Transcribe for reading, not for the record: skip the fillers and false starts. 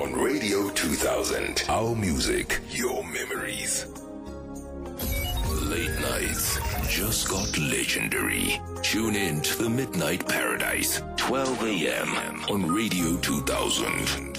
on Radio 2000. Our music, your memories. Late nights just got legendary. Tune in to the Midnight Paradise, 12 a.m. on Radio 2000.